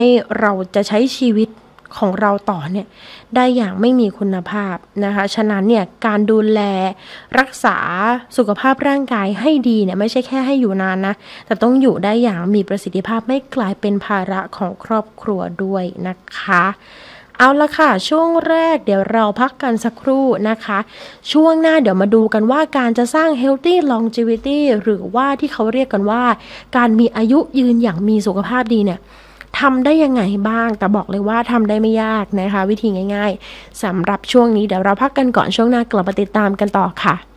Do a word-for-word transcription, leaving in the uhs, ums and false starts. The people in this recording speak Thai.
ให้เราจะใช้ชีวิตของเราต่อเนี่ยได้อย่างไม่มีคุณภาพนะคะฉะนั้นเนี่ยการดูแลรักษาสุขภาพร่างกายให้ดีเนี่ยไม่ใช่แค่ให้อยู่นานนะแต่ต้องอยู่ได้อย่างมีประสิทธิภาพไม่กลายเป็นภาระของครอบครัวด้วยนะคะเอาละค่ะช่วงแรกเดี๋ยวเราพักกันสักครู่นะคะช่วงหน้าเดี๋ยวมาดูกันว่าการจะสร้าง healthy longevity หรือว่าที่เขาเรียกกันว่าการมีอายุยืนอย่างมีสุขภาพดีเนี่ยทำได้ยังไงบ้างแต่บอกเลยว่าทำได้ไม่ยากนะคะวิธีง่ายๆสำหรับช่วงนี้เดี๋ยวเราพักกันก่อนช่วงหน้ากลับมาติดตามกันต่อค่ะ